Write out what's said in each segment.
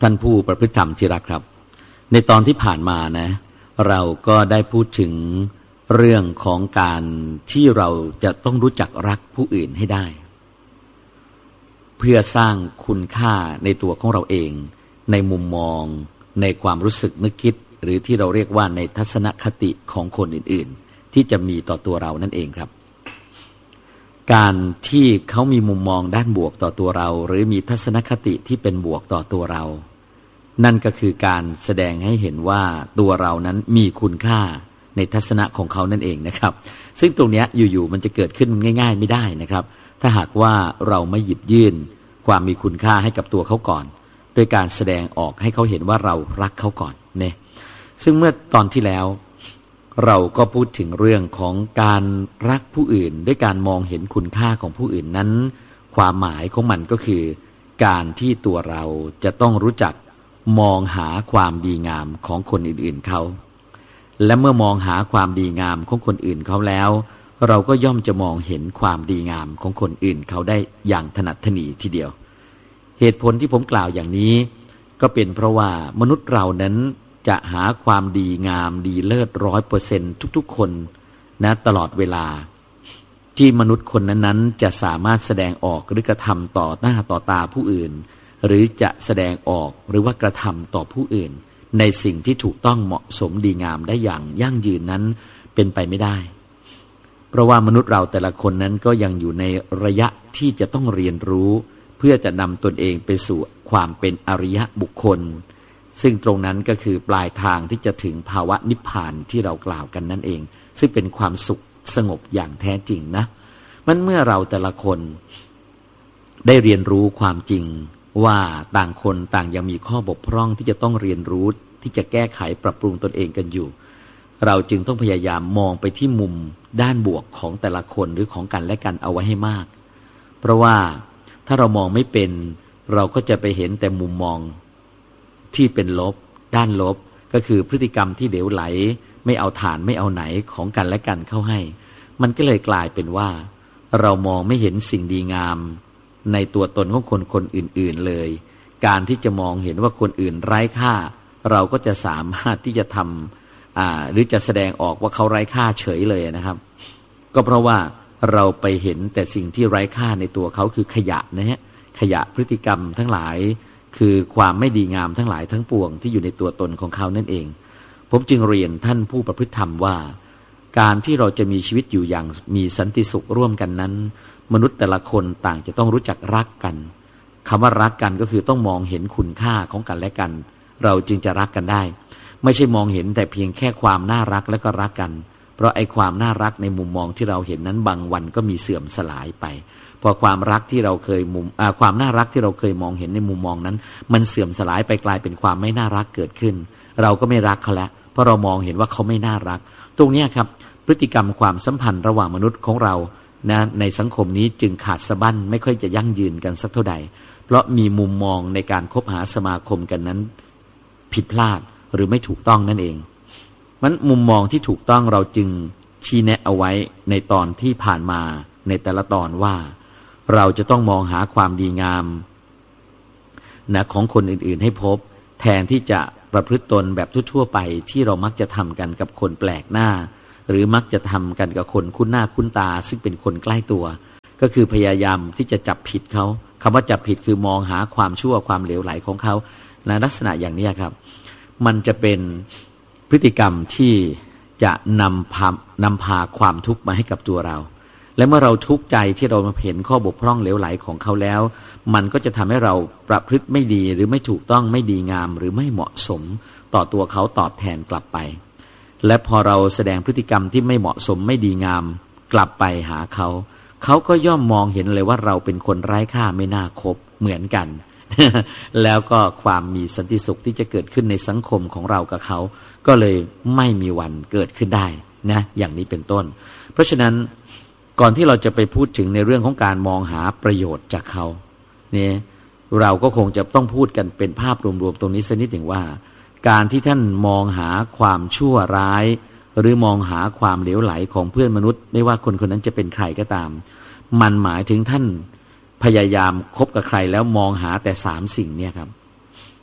ท่านผู้ประพฤติธรรมที่รักครับในตอนที่ผ่านมานะเราก็ได้พูดถึงเรื่องของการที่เราจะต้องรู้จักรักผู้อื่นให้ได้เพื่อสร้างคุณค่าในตัวของเราเองในมุมมองในความรู้สึกนึกคิดหรือที่เราเรียกว่าในทัศนคติของคนอื่นๆที่จะมีต่อตัวเรานั่นเองครับการที่เขามีมุมมองด้านบวกต่อตัวเราหรือมีทัศนคติที่เป็นบวกต่อตัวเรานั่นก็คือการแสดงให้เห็นว่าตัวเรานั้นมีคุณค่าในทัศนะของเขานั่นเองนะครับซึ่งตรงนี้อยู่ๆมันจะเกิดขึ้นง่ายๆไม่ได้นะครับถ้าหากว่าเราไม่หยิบยื่นความมีคุณค่าให้กับตัวเขาก่อนโดยการแสดงออกให้เขาเห็นว่าเรารักเขาก่อนเนี่ยซึ่งเมื่อตอนที่แล้วเราก็พูดถึงเรื่องของการรักผู้อื่นด้วยการมองเห็นคุณค่าของผู้อื่นนั้นความหมายของมันก็คือการที่ตัวเราจะต้องรู้จักมองหาความดีงามของคนอื่นๆเขาและเมื่อมองหาความดีงามของคนอื่นเขาแล้วเราก็ย่อมจะมองเห็นความดีงามของคนอื่นเขาได้อย่างถนัดถนีทีเดียวเหตุผลที่ผมกล่าวอย่างนี้ก็เป็นเพราะว่ามนุษย์เรานั้นจะหาความดีงามดีเลิศ100%ทุกๆคนนะตลอดเวลาที่มนุษย์คนนั้นๆจะสามารถแสดงออกหรือกระทำต่อหน้าต่อตาผู้อื่นหรือจะแสดงออกหรือว่ากระทำต่อผู้อื่นในสิ่งที่ถูกต้องเหมาะสมดีงามได้อย่างยั่งยืนนั้นเป็นไปไม่ได้เพราะว่ามนุษย์เราแต่ละคนนั้นก็ยังอยู่ในระยะที่จะต้องเรียนรู้เพื่อจะนำตนเองไปสู่ความเป็นอริยบุคคลซึ่งตรงนั้นก็คือปลายทางที่จะถึงภาวะนิพพานที่เรากล่าวกันนั่นเองซึ่งเป็นความสุขสงบอย่างแท้จริงนะมันเมื่อเราแต่ละคนได้เรียนรู้ความจริงว่าต่างคนต่างยังมีข้อบกพร่องที่จะต้องเรียนรู้ที่จะแก้ไขปรับปรุงตนเองกันอยู่เราจึงต้องพยายามมองไปที่มุมด้านบวกของแต่ละคนหรือของกันและกันเอาไว้ให้มากเพราะว่าถ้าเรามองไม่เป็นเราก็จะไปเห็นแต่มุมมองที่เป็นลบด้านลบก็คือพฤติกรรมที่เหลวไหลไม่เอาฐานไม่เอาไหนของกันและกันเข้าให้มันก็เลยกลายเป็นว่าเรามองไม่เห็นสิ่งดีงามในตัวตนของคนอื่นๆเลยการที่จะมองเห็นว่าคนอื่นไร้ค่าเราก็จะสามารถที่จะทำหรือจะแสดงออกว่าเขาไร้ค่าเฉยเลยนะครับก็เพราะว่าเราไปเห็นแต่สิ่งที่ไร้ค่าในตัวเขาคือขยะนะฮะขยะพฤติกรรมทั้งหลายคือความไม่ดีงามทั้งหลายทั้งปวงที่อยู่ในตัวตนของเขานั่นเองผมจึงเรียนท่านผู้ประพฤติธรรมว่าการที่เราจะมีชีวิตอยู่อย่างมีสันติสุขร่วมกันนั้นมนุษย์แต่ละคนต่างจะต้องรู้จักรักกันคำว่ารักกันก็คือต้องมองเห็นคุณค่าของกันและกันเราจึงจะรักกันได้ไม่ใช่มองเห็นแต่เพียงแค่ความน่ารักแล้วก็รักกันเพราะไอ้ความน่ารักในมุมมองที่เราเห็นนั้นบางวันก็มีเสื่อมสลายไปพอความรักที่เราเคยความน่ารักที่เราเคยมองเห็นในมุมมองนั้นมันเสื่อมสลายไปกลายเป็นความไม่น่ารักเกิดขึ้นเราก็ไม่รักเขาแล้วเพราะเรามองเห็นว่าเขาไม่น่ารักตรงนี้ครับพฤติกรรมความสัมพันธ์ระหว่างมนุษย์ของเรานะในสังคมนี้จึงขาดสะบั้นไม่ค่อยจะยั่งยืนกันสักเท่าใดเพราะมีมุมมองในการคบหาสมาคมกันนั้นผิดพลาดหรือไม่ถูกต้องนั่นเองมันมุมมองที่ถูกต้องเราจึงชี้แนะเอาไว้ในตอนที่ผ่านมาในแต่ละตอนว่าเราจะต้องมองหาความดีงามนะของคนอื่นๆให้พบแทนที่จะประพฤติตนแบบทั่วๆไปที่เรามักจะทำกันกับคนแปลกหน้าหรือมักจะทำกันกับคนคุ้นหน้าคุ้นตาซึ่งเป็นคนใกล้ตัวก็คือพยายามที่จะจับผิดเขาคำว่าจับผิดคือมองหาความชั่วความเหลวไหลของเขาในลักษณะอย่างนี้ครับมันจะเป็นพฤติกรรมที่จะนำพาความทุกข์มาให้กับตัวเราและเมื่อเราทุกข์ใจที่เราเห็นข้อบกพร่องเหลวไหลของเขาแล้วมันก็จะทำให้เราประพฤติไม่ดีหรือไม่ถูกต้องไม่ดีงามหรือไม่เหมาะสมต่อตัวเขาตอบแทนกลับไปและพอเราแสดงพฤติกรรมที่ไม่เหมาะสมไม่ดีงามกลับไปหาเขาเขาก็ย่อมมองเห็นเลยว่าเราเป็นคนไร้ค่าไม่น่าคบเหมือนกัน แล้วก็ความมีสันติสุขที่จะเกิดขึ้นในสังคมของเรากับเขาก็เลยไม่มีวันเกิดขึ้นได้นะอย่างนี้เป็นต้นเพราะฉะนั้นก่อนที่เราจะไปพูดถึงในเรื่องของการมองหาประโยชน์จากเขาเนี่ยเราก็คงจะต้องพูดกันเป็นภาพรวมๆตรงนี้สักนิดหนึ่งว่าการที่ท่านมองหาความชั่วร้ายหรือมองหาความเหลวไหลของเพื่อนมนุษย์ไม่ว่าคนคนนั้นจะเป็นใครก็ตามมันหมายถึงท่านพยายามคบกับใครแล้วมองหาแต่3 สิ่งเนี่ยครับ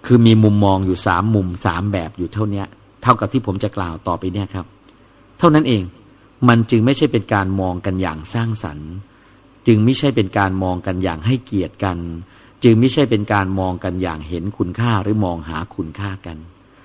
คือมีมุมมองอยู่3 มุม3 แบบอยู่เท่านี้เท่ากับที่ผมจะกล่าวต่อไปเนี่ยครับเท่านั้นเองมันจึงไม่ใช่เป็นการมองกันอย่างสร้างสรรค์จึงไม่ใช่เป็นการมองกันอย่างให้เกียรติกันจึงไม่ใช่เป็นการมองกันอย่างเห็นคุณค่าหรือมองหาคุณค่ากัน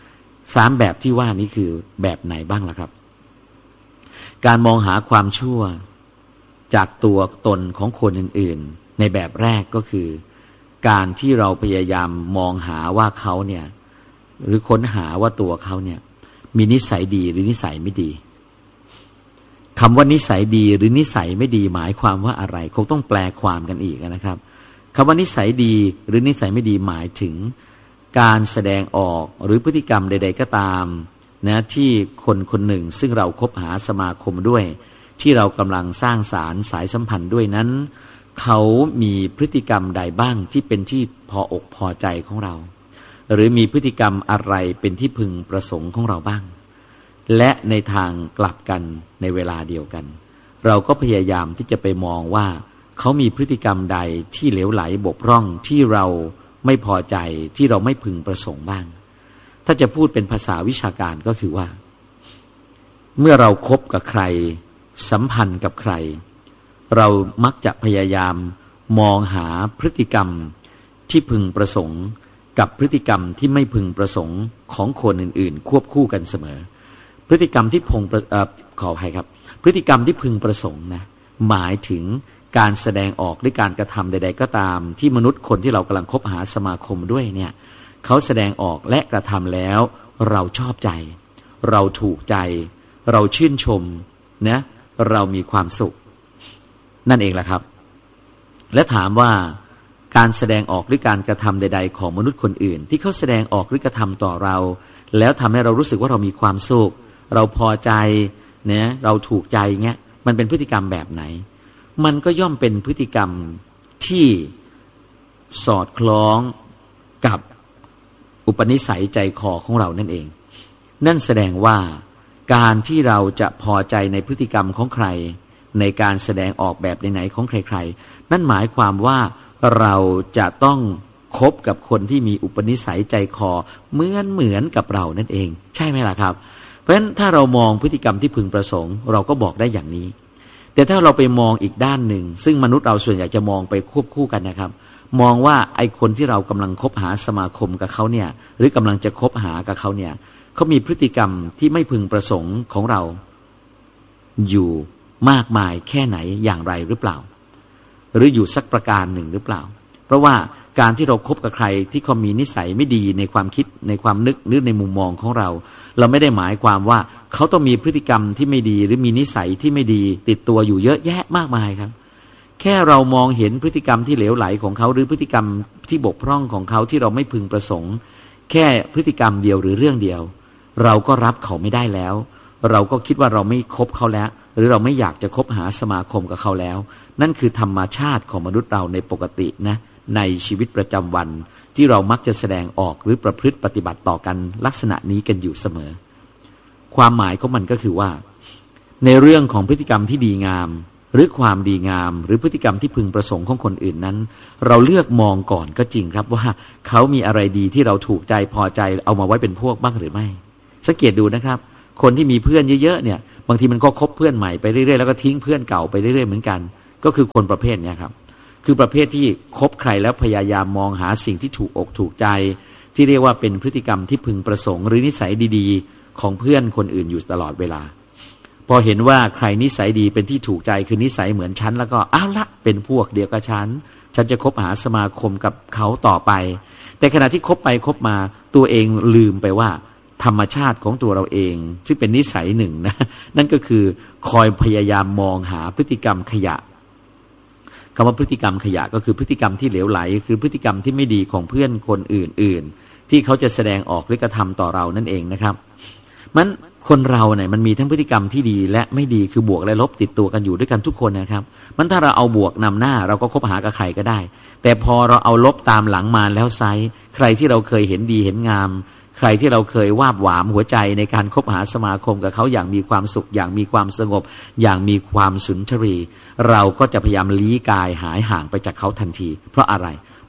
3 แบบที่ว่านี้คือแบบไหนบ้างล่ะครับการมองหาความชั่วจากตัวตนของคนอื่นๆในแบบแรกก็คือการที่เราพยายามมองหาว่าเขาเนี่ยหรือค้นหาว่าตัวเขาเนี่ยมีนิสัยดีหรือนิสัยไม่ดีคำว่านิสัยดีหรือนิสัยไม่ดีหมายความว่าอะไรคงต้องแปลความกันอีกนะครับคำว่านิสัยดีหรือนิสัยไม่ดีหมายถึงการแสดงออกหรือพฤติกรรมใดๆก็ตามนะที่คนคนหนึ่งซึ่งเราคบหาสมาคมด้วยที่เรากำลังสร้างสารสายสัมพันธ์ด้วยนั้นเขามีพฤติกรรมใดบ้างที่เป็นที่พออกพอใจของเราหรือมีพฤติกรรมอะไรเป็นที่พึงประสงค์ของเราบ้างและในทางกลับกันในเวลาเดียวกันเราก็พยายามที่จะไปมองว่าเขามีพฤติกรรมใดที่เหลวไหลบกพร่องที่เราไม่พอใจที่เราไม่พึงประสงค์บ้างถ้าจะพูดเป็นภาษาวิชาการก็คือว่าเมื่อเราคบกับใครสัมพันธ์กับใครเรามักจะพยายามมองหาพฤติกรรมที่พึงประสงค์กับพฤติกรรมที่ไม่พึงประสงค์ของคนอื่นๆควบคู่กันเสมอพฤติกรรมที่ขออภัยครับพฤติกรรมที่พึงประสงค์นะหมายถึงการแสดงออกหรือการกระทำใดๆก็ตามที่มนุษย์คนที่เรากำลังคบหาสมาคมด้วยเนี่ยเขาแสดงออกและกระทำแล้วเราชอบใจเราถูกใจเราชื่นชมนะเรามีความสุขนั่นเองแหละครับและถามว่าการแสดงออกหรือการกระทำใดๆของมนุษย์คนอื่นที่เขาแสดงออกหรือกระทำต่อเราแล้วทำให้เรารู้สึกว่าเรามีความสุขเราพอใจเนี่ยเราถูกใจเงี้ยมันเป็นพฤติกรรมแบบไหนมันก็ย่อมเป็นพฤติกรรมที่สอดคล้องกับอุปนิสัยใจคอของเรานั่นเองนั่นแสดงว่าการที่เราจะพอใจในพฤติกรรมของใครในการแสดงออกแบบไหนๆของใครๆนั่นหมายความว่าเราจะต้องคบกับคนที่มีอุปนิสัยใจคอเหมือนกับเรานั่นเองใช่ไหมล่ะครับเพราะฉะนั้นถ้าเรามองพฤติกรรมที่พึงประสงค์เราก็บอกได้อย่างนี้แต่ถ้าเราไปมองอีกด้านหนึ่งซึ่งมนุษย์เราส่วนใหญ่จะมองไปควบคู่กันนะครับมองว่าไอ้คนที่เรากำลังคบหาสมาคมกับเขาเนี่ยหรือกำลังจะคบหากับเขาเนี่ยเขามีพฤติกรรมที่ไม่พึงประสงค์ของเราอยู่มากมายแค่ไหนอย่างไรหรือเปล่าหรืออยู่สักประการหนึ่งหรือเปล่าเพราะว่าการที่เราคบกับใครที่เขามีนิสัยไม่ดีในความคิดในความนึกหรือในมุมมองของเราเราไม่ได้หมายความว่าเขาต้องมีพฤติกรรมที่ไม่ดีหรือมีนิสัยที่ไม่ดีติดตัวอยู่เยอะแยะมากมายครับแค่เรามองเห็นพฤติกรรมที่เหลวไหลของเขาหรือพฤติกรรมที่บกพร่องของเขาที่เราไม่พึงประสงค์แค่พฤติกรรมเดียวหรือเรื่องเดียวเราก็รับเขาไม่ได้แล้วเราก็คิดว่าเราไม่คบเขาแล้วหรือเราไม่อยากจะคบหาสมาคมกับเขาแล้วนั่นคือธรรมชาติของมนุษย์เราในปกตินะในชีวิตประจำวันที่เรามักจะแสดงออกหรือประพฤติปฏิบัติต่อกันลักษณะนี้กันอยู่เสมอความหมายของมันก็คือว่าในเรื่องของพฤติกรรมที่ดีงามหรือความดีงามหรือพฤติกรรมที่พึงประสงค์ของคนอื่นนั้นเราเลือกมองก่อนก็จริงครับว่าเขามีอะไรดีที่เราถูกใจพอใจเอามาไว้เป็นพวกบ้างหรือไม่สังเกตดูนะครับคนที่มีเพื่อนเยอะๆเนี่ยบางทีมันก็คบเพื่อนใหม่ไปเรื่อยๆแล้วก็ทิ้งเพื่อนเก่าไปเรื่อยๆเหมือนกันก็คือคนประเภทนี้ครับคือประเภทที่คบใครแล้วพยายามมองหาสิ่งที่ถูกอกถูกใจที่เรียกว่าเป็นพฤติกรรมที่พึงประสงค์หรือนิสัยดีๆของเพื่อนคนอื่นอยู่ตลอดเวลาพอเห็นว่าใครนิสัยดีเป็นที่ถูกใจคือนิสัยเหมือนฉันแล้วก็อ้าวละเป็นพวกเดียวกับฉันจะคบหาสมาคมกับเขาต่อไปแต่ขณะที่คบไปคบมาตัวเองลืมไปว่าธรรมชาติของตัวเราเองซึ่งเป็นนิสัยหนึ่งนะนั่นก็คือคอยพยายามมองหาพฤติกรรมขยะคำว่าพฤติกรรมขยะก็คือพฤติกรรมที่เหลวไหลคือพฤติกรรมที่ไม่ดีของเพื่อนคนอื่นๆที่เขาจะแสดงออกหรือกระทำต่อเรานั่นเองนะครับมันคนเราเนี่ยมันมีทั้งพฤติกรรมที่ดีและไม่ดีคือบวกและลบติดตัวกันอยู่ด้วยกันทุกคนนะครับมันถ้าเราเอาบวกนำหน้าเราก็คบหากับใครก็ได้แต่พอเราเอาลบตามหลังมาแล้วไซส์ใครที่เราเคยเห็นดีเห็นงามใครที่เราเคยวาบหวามหัวใจในการคบหาสมาคมกับเขาอย่างมีความสุขอย่างมีความสงบอย่างมีความสุนทรีเราก็จะพยายามลี้กายหายห่างไปจากเขาทันทีเพราะอะไรเพ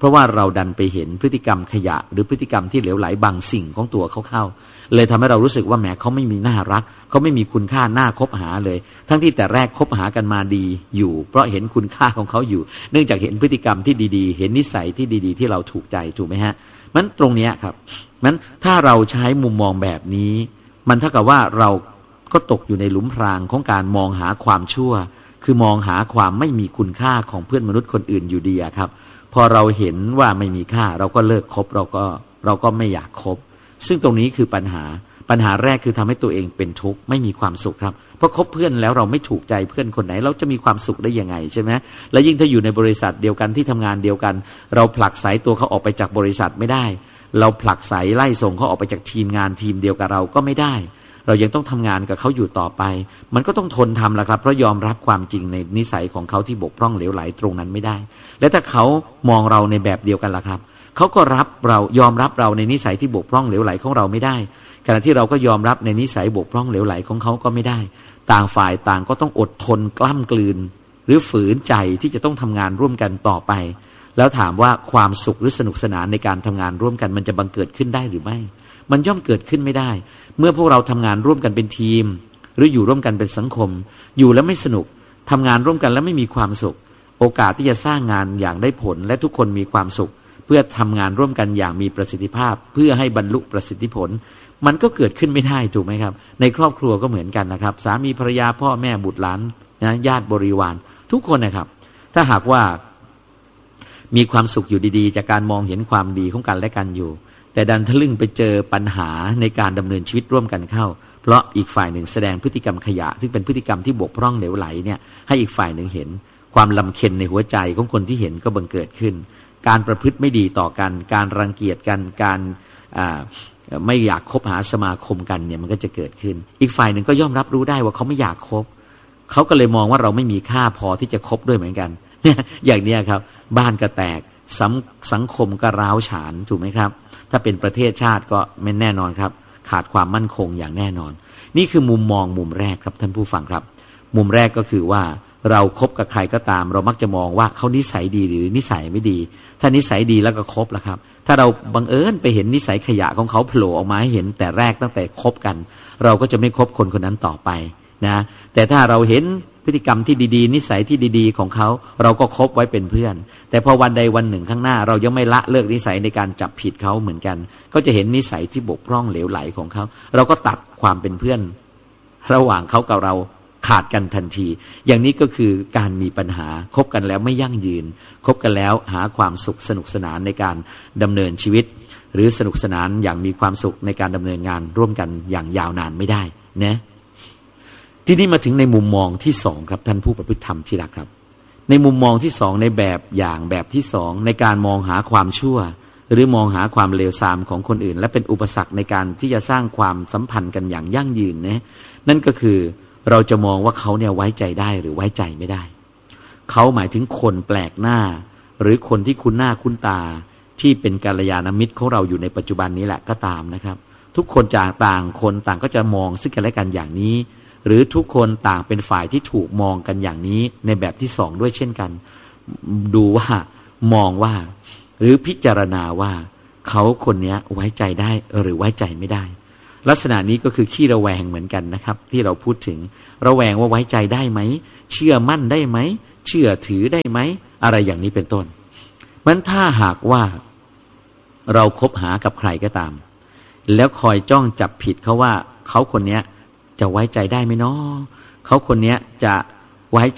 ราะว่าเราดันไปเห็นพฤติกรรมขยะหรือพฤติกรรมที่เหลวไหลบางสิ่งของตัวเขาเข้าเลยทำให้เรารู้สึกว่าแหมเขาไม่มีน่ารักเขาไม่มีคุณค่าน่าคบหาเลยทั้งที่แต่แรกคบหากันมาดีอยู่เพราะเห็นคุณค่าของเขาอยู่เนื่องจากเห็นพฤติกรรมที่ดีๆเห็นนิสัยที่ดีๆที่เราถูกใจถูกไหมฮะมันตรงเนี้ยครับมันถ้าเราใช้มุมมองแบบนี้มันเท่ากับว่าเราก็ตกอยู่ในหลุมพรางของการมองหาความชั่วคือมองหาความไม่มีคุณค่าของเพื่อนมนุษย์คนอื่นอยู่ดีครับพอเราเห็นว่าไม่มีค่าเราก็เลิกคบเราก็ไม่อยากคบซึ่งตรงนี้คือปัญหาแรกคือทำให้ตัวเองเป็นทุกข์ไม่มีความสุขครับเพราะคบเพื่อนแล้วเราไม่ถูกใจเพื่อนคนไหนเราจะมีความสุขได้ยังไงใช่ไหมและยิ่งถ้าอยู่ในบริษัทเดียวกันที่ทำงานเดียวกันเราผลักไสตัวเขาออกไปจากบริษัทไม่ได้เราผลักไสไล่ส่งเขาออกไปจากทีมงานทีมเดียวกับเราก็ไม่ได้เรายังต้องทำงานกับเขาอยู่ต่อไปมันก็ต้องทนทำละครับเพราะยอมรับความจริงในนิสัยของเขาที่บกพร่องเหลวไหลตรงนั้นไม่ได้และถ้าเขามองเราในแบบเดียวกันล่ะครับเขาก็รับเรายอมรับเราในนิสัยที่บกพร่องเหลวไหลของเราไม่ได้ขณะที่เราก็ยอมรับในนิสัยบกพร่องเหลวไหลของเขาก็ไม่ได้ต่างฝ่ายต่างก็ต้องอดทนกล้ำกลืนหรือฝืนใจที่จะต้องทำงานร่วมกันต่อไปแล้วถามว่าความสุขหรือสนุกสนานในการทำงานร่วมกันมันจะบังเกิดขึ้นได้หรือไม่มันย่อมเกิดขึ้นไม่ได้เมื่อพวกเราทำงานร่วมกันเป็นทีมหรืออยู่ร่วมกันเป็นสังคมอยู่แล้วไม่สนุกทำงานร่วมกันแล้วไม่มีความสุขโอกาสที่จะสร้างงานอย่างได้ผลและทุกคนมีความสุขเพื่อทำงานร่วมกันอย่างมีประสิทธิภาพเพื่อให้บรรลุประสิทธิผลมันก็เกิดขึ้นไม่ได้ถูกไหมครับในครอบครัวก็เหมือนกันนะครับสามีภรรยาพ่อแม่บุตรหลานนะญาติบริวารทุกคนนะครับถ้าหากว่ามีความสุขอยู่ดีๆจากการมองเห็นความดีของกันและกันอยู่แต่ดันทะลึ่งไปเจอปัญหาในการดำเนินชีวิตร่วมกันเข้าเพราะอีกฝ่ายหนึ่งแสดงพฤติกรรมขยะซึ่งเป็นพฤติกรรมที่บกพร่องเหลวไหลเนี่ยให้อีกฝ่ายหนึ่งเห็นความลำเค็ญในหัวใจของคนที่เห็นก็บังเกิดขึ้นการประพฤติไม่ดีต่อกันการรังเกียจกันการไม่อยากคบหาสมาคมกันเนี่ยมันก็จะเกิดขึ้นอีกฝ่ายหนึ่งก็ย่อมรับรู้ได้ว่าเขาไม่อยากคบเขาก็เลยมองว่าเราไม่มีค่าพอที่จะคบด้วยเหมือนกันอย่างนี้ครับบ้านก็แตกสังคมก็ร้าวฉานถูกไหมครับถ้าเป็นประเทศชาติก็ไม่แน่นอนครับขาดความมั่นคงอย่างแน่นอนนี่คือมุมมองมุมแรกครับท่านผู้ฟังครับมุมแรกก็คือว่าเราคบกับใครก็ตามเรามักจะมองว่าเขานิสัยดีหรือนิสัยไม่ดีถ้านิสัยดีแล้วก็คบละครับถ้าเราบังเอิญไปเห็นนิสัยขยะของเขาโผล่ออกมาให้เห็นแต่แรกตั้งแต่คบกันเราก็จะไม่คบคนคนนั้นต่อไปนะแต่ถ้าเราเห็นพฤติกรรมที่ดีๆนิสัยที่ดีๆของเขาเราก็คบไว้เป็นเพื่อนแต่พอวันใดวันหนึ่งข้างหน้าเรายังไม่ละเลิกนิสัยในการจับผิดเขาเหมือนกันก็จะเห็นนิสัยที่บกพร่องเหลวไหลของเขาเราก็ตัดความเป็นเพื่อนระหว่างเขากับเราขาดกันทันทีอย่างนี้ก็คือการมีปัญหาคบกันแล้วไม่ยั่งยืนคบกันแล้วหาความสุขสนุกสนานในการดำเนินชีวิตหรือสนุกสนานอย่างมีความสุขในการดำเนินงานร่วมกันอย่างยาวนานไม่ได้นะที่นี่มาถึงในมุมมองที่สองครับท่านผู้ประพฤติธรรมที่รักครับในมุมมองที่สองในแบบอย่างแบบที่สองในการมองหาความชั่วหรือมองหาความเลวทรามของคนอื่นและเป็นอุปสรรคในการที่จะสร้างความสัมพันธ์กันอย่างยั่งยืนนะนั่นก็คือเราจะมองว่าเขาเนี่ยไว้ใจได้หรือไว้ใจไม่ได้เขาหมายถึงคนแปลกหน้าหรือคนที่คุ้นหน้าคุ้นตาที่เป็นกัลยาณมิตรของเราอยู่ในปัจจุบันนี้แหละก็ตามนะครับทุกคนจากต่างคนต่างก็จะมองซึ่งกันและกันอย่างนี้หรือทุกคนต่างเป็นฝ่ายที่ถูกมองกันอย่างนี้ในแบบที่สองด้วยเช่นกันดูว่ามองว่าหรือพิจารณาว่าเขาคนนี้ไว้ใจได้หรือไว้ใจไม่ได้ลักษณะนี้ก็คือขี้ระแวงเหมือนกันนะครับที่เราพูดถึงระแวงว่าไว้ใจได้ไหมเชื่อมั่นได้ไหมเชื่อถือได้ไหมอะไรอย่างนี้เป็นต้นมันถ้าหากว่าเราคบหากับใครก็ตามแล้วคอยจ้องจับผิดเขาว่าเขาคนนี้จะไว้ใจได้ไหมเนาะเขาคนนี้จะไว้